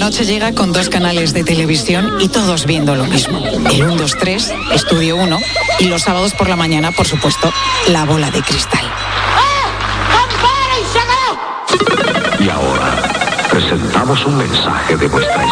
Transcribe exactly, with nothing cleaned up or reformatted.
noche llega con dos canales de televisión y todos viendo lo mismo. El uno dos tres, Estudio uno, y los sábados por la mañana, por supuesto, La Bola de Cristal. Y ahora, presentamos un mensaje de vuestra